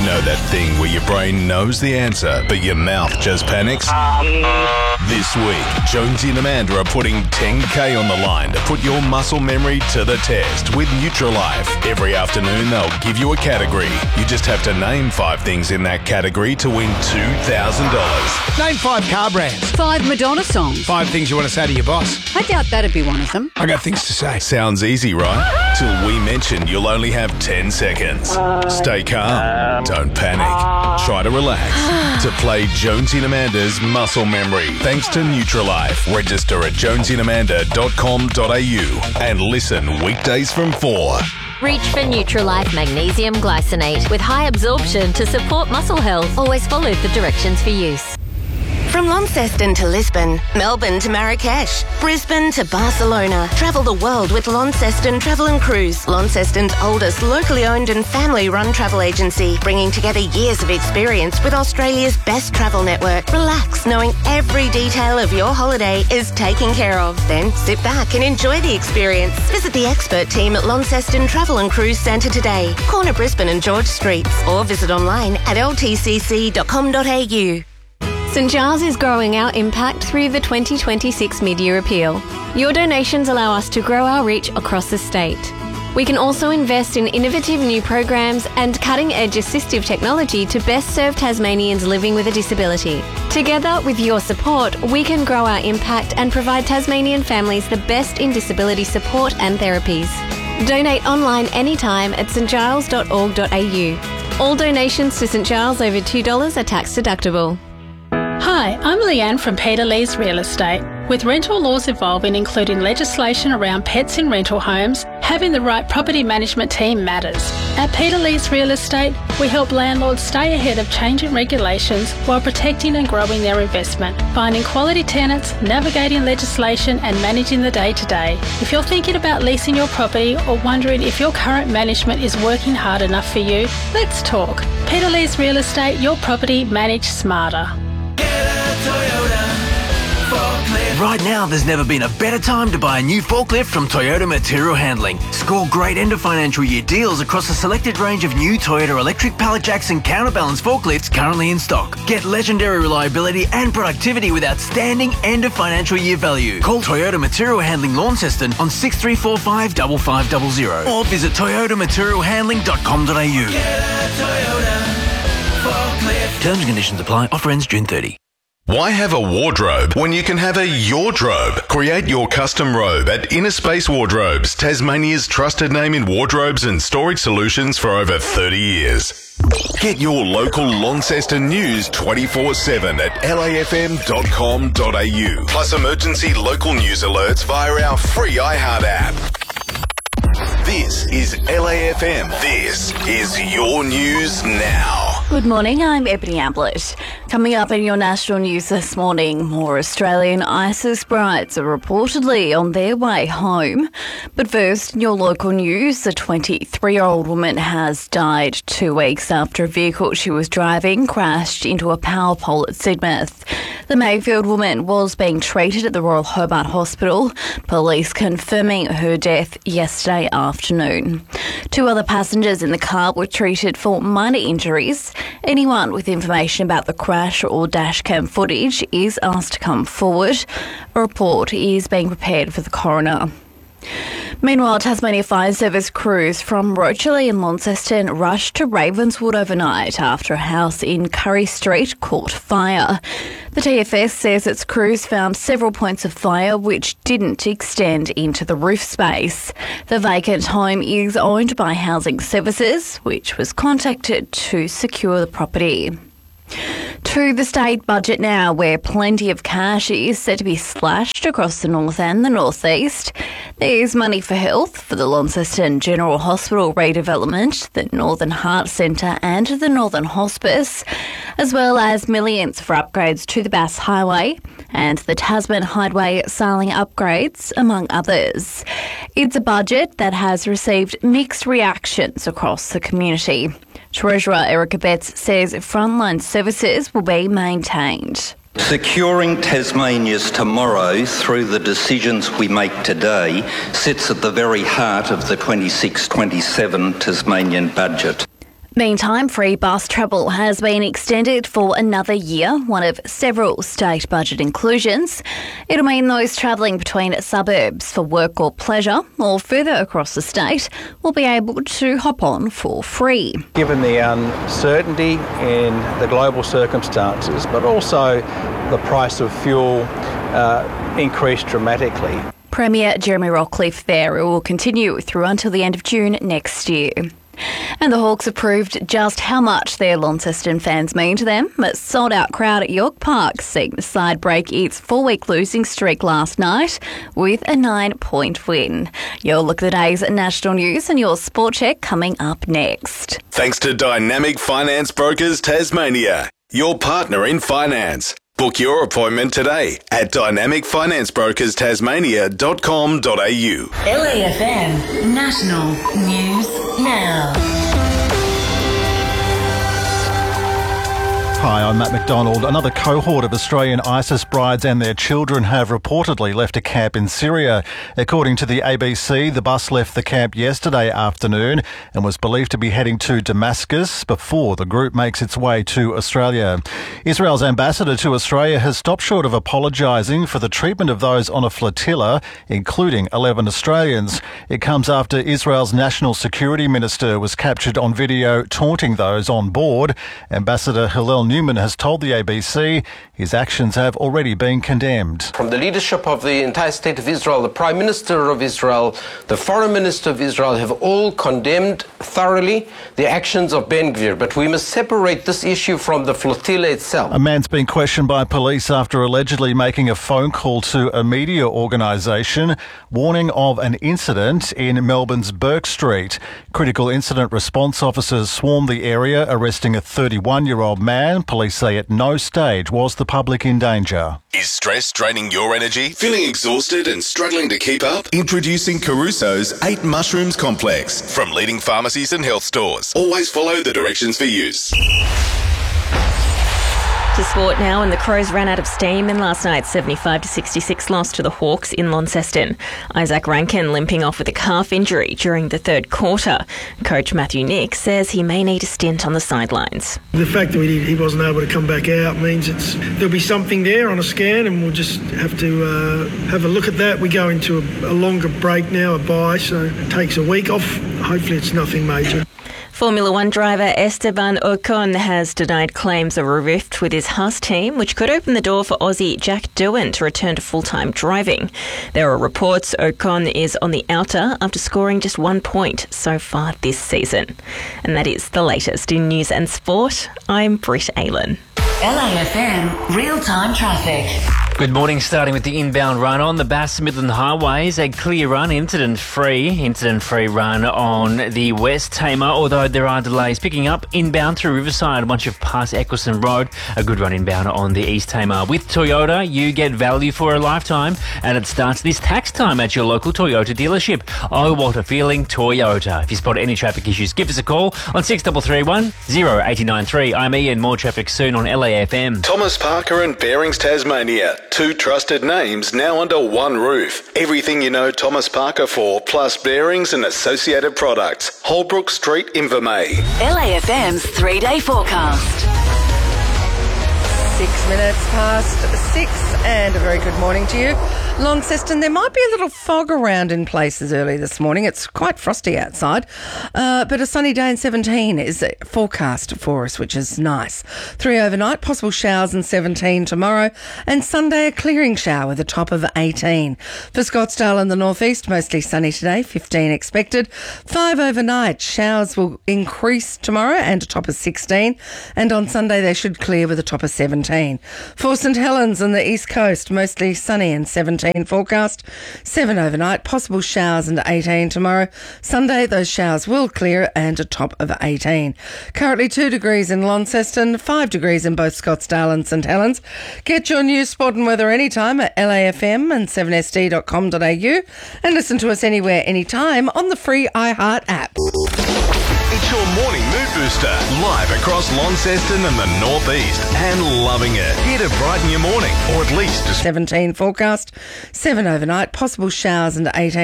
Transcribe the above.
know that thing where your brain knows the answer, but your mouth just panics? This week, Jonesy and Amanda are putting 10K on the line to put your muscle memory to the test with Nutrilife. Every afternoon, they'll give you a category. You just have to name 5 things in that category to win $2,000. Name 5 car brands. 5 Madonna songs. 5 things you want to say to your boss. I doubt that'd be one of them. I got things to say. Sounds easy, right? Till we mention you'll only have 10 seconds. Stay calm. Don't panic. Try to relax. To play Jonesy and Amanda's Muscle Memory. Thanks to Nutrilife. Register at jonesyandamanda.com.au and listen weekdays from 4. Reach for Nutrilife Magnesium Glycinate with high absorption to support muscle health. Always follow the directions for use. From Launceston to Lisbon, Melbourne to Marrakesh, Brisbane to Barcelona. Travel the world with Launceston Travel and Cruise, Launceston's oldest locally owned and family-run travel agency, bringing together years of experience with Australia's best travel network. Relax, knowing every detail of your holiday is taken care of. Then sit back and enjoy the experience. Visit the expert team at Launceston Travel and Cruise Centre today, corner Brisbane and George Streets, or visit online at ltcc.com.au. St Giles is growing our impact through the 2026 Mid-Year Appeal. Your donations allow us to grow our reach across the state. We can also invest in innovative new programs and cutting-edge assistive technology to best serve Tasmanians living with a disability. Together, with your support, we can grow our impact and provide Tasmanian families the best in disability support and therapies. Donate online anytime at stgiles.org.au. All donations to St Giles over $2 are tax deductible. Hi, I'm Leanne from Peter Lee's Real Estate. With rental laws evolving, including legislation around pets in rental homes, having the right property management team matters. At Peter Lee's Real Estate, we help landlords stay ahead of changing regulations while protecting and growing their investment, finding quality tenants, navigating legislation and managing the day-to-day. If you're thinking about leasing your property or wondering if your current management is working hard enough for you, let's talk. Peter Lee's Real Estate, your property managed smarter. Right now, there's never been a better time to buy a new forklift from Toyota Material Handling. Score great end of financial year deals across a selected range of new Toyota electric pallet jacks and counterbalance forklifts currently in stock. Get legendary reliability and productivity with outstanding end of financial year value. Call Toyota Material Handling Launceston on 6345 5500 or visit toyotamaterialhandling.com.au. Terms and conditions apply. Offer ends June 30. Why have a wardrobe when you can have a Yordrobe? Create your custom robe at Inner Space Wardrobes, Tasmania's trusted name in wardrobes and storage solutions for over 30 years. Get your local Launceston news 24/7 at lafm.com.au. Plus emergency local news alerts via our free iHeart app. This is LAFM. This is your news now. Good morning, I'm Ebony Ablett. Coming up in your national news this morning, more Australian ISIS brides are reportedly on their way home. But first, in your local news, a 23-year-old woman has died 2 weeks after a vehicle she was driving crashed into a power pole at Sidmouth. The Mayfield woman was being treated at the Royal Hobart Hospital, police confirming her death yesterday afternoon. 2 other passengers in the car were treated for minor injuries. Anyone with information about the crash or dashcam footage is asked to come forward. A report is being prepared for the coroner. Meanwhile, Tasmania Fire Service crews from Rochalie and Launceston rushed to Ravenswood overnight after a house in Curry Street caught fire. The TFS says its crews found several points of fire which didn't extend into the roof space. The vacant home is owned by Housing Services, which was contacted to secure the property. To the state budget now, where plenty of cash is set to be slashed across the north and the northeast. There's money for health for the Launceston General Hospital redevelopment, the Northern Heart Centre and the Northern Hospice, as well as millions for upgrades to the Bass Highway and the Tasman Highway sailing upgrades, among others. It's a budget that has received mixed reactions across the community. Treasurer Erica Betts says frontline services will be maintained. Securing Tasmania's tomorrow through the decisions we make today sits at the very heart of the 26-27 Tasmanian budget. Meantime, free bus travel has been extended for another year, one of several state budget inclusions. It'll mean those travelling between suburbs for work or pleasure or further across the state will be able to hop on for free. Given the uncertainty in the global circumstances, but also the price of fuel increased dramatically. Premier Jeremy Rockliff there. It will continue through until the end of June next year. And the Hawks have proved just how much their Launceston fans mean to them. A sold-out crowd at York Park seeing the side break its 4-week losing streak last night with a 9-point win. You'll look at the day's national news and your sport check coming up next. Thanks to Dynamic Finance Brokers Tasmania, your partner in finance. Book your appointment today at dynamicfinancebrokerstasmania.com.au. LAFM National News Now. Hi, I'm Matt McDonald. Another cohort of Australian ISIS brides and their children have reportedly left a camp in Syria. According to the ABC, the bus left the camp yesterday afternoon and was believed to be heading to Damascus before the group makes its way to Australia. Israel's ambassador to Australia has stopped short of apologising for the treatment of those on a flotilla, including 11 Australians. It comes after Israel's national security minister was captured on video taunting those on board. Ambassador Hillel Newman has told the ABC his actions have already been condemned. From the leadership of the entire state of Israel, the Prime Minister of Israel, the Foreign Minister of Israel have all condemned thoroughly the actions of Ben Gvir. But we must separate this issue from the flotilla itself. A man's been questioned by police after allegedly making a phone call to a media organisation warning of an incident in Melbourne's Burke Street. Critical incident response officers swarmed the area, arresting a 31-year-old man. Police say at no stage was the public in danger. Is stress draining your energy? Feeling exhausted and struggling to keep up? Introducing Caruso's 8 Mushrooms Complex from leading pharmacies and health stores. Always follow the directions for use. To sport now, and the Crows ran out of steam in last night's 75-66 loss to the Hawks in Launceston. Isaac Rankin limping off with a calf injury during the third quarter. Coach Matthew Nick says he may need a stint on the sidelines. The fact that he wasn't able to come back out means there'll be something there on a scan, and we'll just have to have a look at that. We go into a longer break now, a bye, so it takes a week off. Hopefully it's nothing major. Formula One driver Esteban Ocon has denied claims of a rift with his Haas team, which could open the door for Aussie Jack Doohan to return to full-time driving. There are reports Ocon is on the outer after scoring just 1 point so far this season. And that is the latest in news and sport. I'm Britt Aylen. LAFM real-time traffic. Good morning, starting with the inbound run on the Bass Midland Highways. A clear run, incident-free run on the West Tamar, although there are delays picking up inbound through Riverside once you've passed Eccleston Road. A good run inbound on the East Tamar. With Toyota, you get value for a lifetime, and it starts this tax time at your local Toyota dealership. Oh, what a feeling, Toyota. If you spot any traffic issues, give us a call on 6331 0893. I'm Ian. More traffic soon on LAFM. Thomas Parker and Bearings Tasmania. 2 trusted names now under one roof. Everything you know Thomas Parker for, plus bearings and associated products. Holbrook Street, Invermay. LAFM's 3-day forecast. 6 minutes past 6, and a very good morning to you. Launceston, there might be a little fog around in places early this morning. It's quite frosty outside, but a sunny day and 17 is forecast for us, which is nice. 3 overnight, possible showers and 17 tomorrow, and Sunday a clearing shower with a top of 18. For Scottsdale and the northeast, mostly sunny today, 15 expected. 5 overnight, showers will increase tomorrow and a top of 16, and on Sunday they should clear with a top of 17. For St Helens and the east coast, mostly sunny and 17 forecast. 7 overnight, possible showers and 18 tomorrow. Sunday, those showers will clear and a top of 18. Currently 2 degrees in Launceston, 5 degrees in both Scottsdale and St Helens. Get your news, sport and weather anytime at LAFM and 7sd.com.au, and listen to us anywhere, anytime on the free iHeart app. It's your morning mood booster, live across Launceston and the northeast, and loving it. Here to brighten your morning, or at least 17 forecast, 7 overnight, possible showers and 18